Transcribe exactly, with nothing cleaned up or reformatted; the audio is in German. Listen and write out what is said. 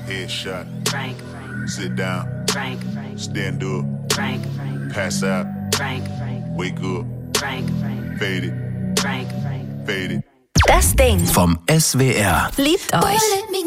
Headshot. Frank. Sit down. Frank. Stand up. Frank. Pass out. Frank. Wake up. Frank. Fade it. Frank. Fade it. Das Ding Vom S W R. liebt euch.